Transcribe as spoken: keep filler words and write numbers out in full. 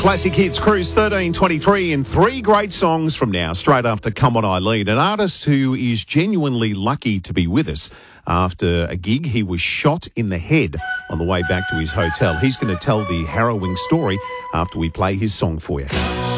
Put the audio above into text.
Classic Hits Cruise thirteen twenty-three and three great songs from now, straight after Come On Eileen, an artist who is genuinely lucky to be with us. After a gig, he was shot in the head on the way back to his hotel. He's going to tell the harrowing story after we play his song for you.